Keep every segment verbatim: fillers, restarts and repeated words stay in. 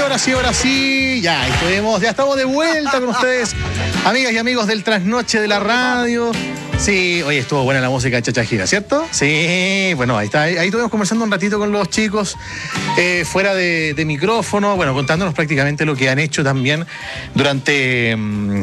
ahora sí, ahora sí. Ya, estuvimos, ya estamos de vuelta con ustedes, amigas y amigos del Trasnoche de la Radio. Sí, oye, estuvo buena la música de Chacha Gira, ¿cierto? Sí, bueno, ahí está. Ahí, ahí estuvimos conversando un ratito con los chicos eh, fuera de, de micrófono, bueno, contándonos prácticamente lo que han hecho también durante,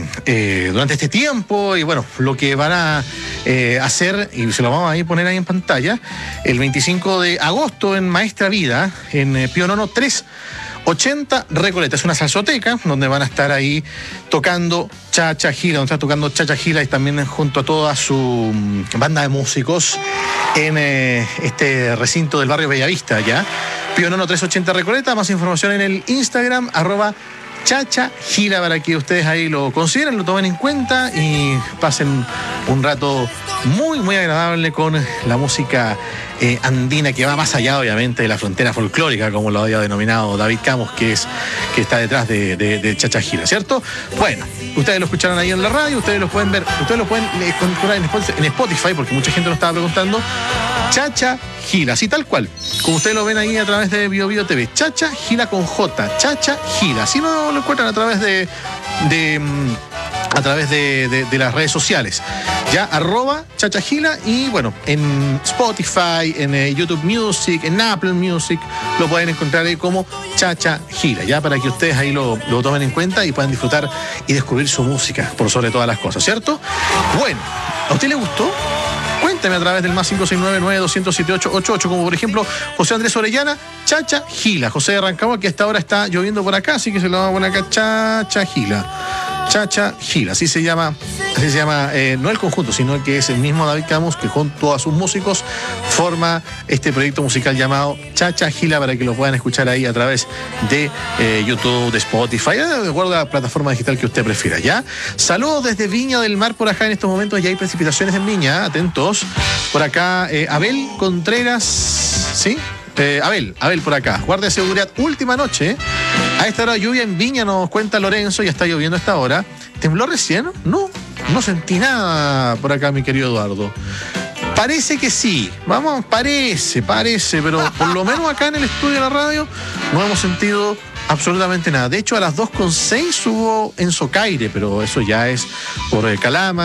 eh, durante este tiempo y bueno, lo que van a eh, hacer, y se lo vamos a ir poner ahí en pantalla, el veinticinco de agosto en Maestra Vida, en eh, Pío Nono tres ochenta Recoleta. Es una salsoteca donde van a estar ahí tocando Chacha Gira, donde está tocando Chacha Gira y también junto a toda su banda de músicos en eh, este recinto del barrio Bellavista, ¿ya? Pío Nono tres ochenta Recoleta. Más información en el Instagram, arroba Chacha Gira, para que ustedes ahí lo consideren, lo tomen en cuenta y pasen un rato muy, muy agradable con la música eh, andina, que va más allá, obviamente, de la frontera folclórica, como lo había denominado David Camus, que es que está detrás de, de, de Chacha Gira, ¿cierto? Bueno, ustedes lo escucharon ahí en la radio, ustedes lo pueden ver, ustedes lo pueden encontrar en Spotify, porque mucha gente lo estaba preguntando. Chacha Gira, así tal cual, como ustedes lo ven ahí a través de Bio Bio T V. Chacha Gira con J, Chacha Gira. Así no lo encuentran a través de, de a través de, de, de las redes sociales. Ya, arroba Chacha Gira, y bueno, en Spotify, en eh, YouTube Music, en Apple Music, lo pueden encontrar ahí como Chacha Gira, ya, para que ustedes ahí lo, lo tomen en cuenta y puedan disfrutar y descubrir su música por sobre todas las cosas, ¿cierto? Bueno, ¿a usted le gustó? Cuéntame a través del más cinco seis nueve, nueve dos cero siete ocho ocho ocho, como por ejemplo José Andrés Orellana, Chacha Gira. José de Rancagua, que hasta ahora está lloviendo por acá, así que se lo vamos a poner acá, Chacha Gira. Chacha Gira, así se llama, así se llama, eh, no el conjunto, sino que es el mismo David Camus, que junto a sus músicos forma este proyecto musical llamado Chacha Gira, para que lo puedan escuchar ahí a través de eh, YouTube, de Spotify, de acuerdo a la plataforma digital que usted prefiera, ¿ya? Saludos desde Viña del Mar por acá. En estos momentos ya hay precipitaciones en Viña, atentos. Por acá, eh, Abel Contreras, ¿sí? Eh, Abel, Abel por acá. Guardia de seguridad, última noche. A esta hora lluvia en Viña, nos cuenta Lorenzo, ya está lloviendo a esta hora. ¿Tembló recién? No, no sentí nada por acá, mi querido Eduardo. Parece que sí, vamos, parece, parece, pero por lo menos acá en el estudio de la radio no hemos sentido absolutamente nada. De hecho, a las dos con seis hubo en Socaire, pero eso ya es por eh, Calama.